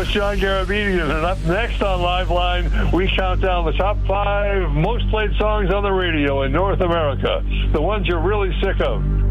host, John Garabedian, and up next on Liveline, we count down the top 5 most played songs on the radio in North America, the ones you're really sick of.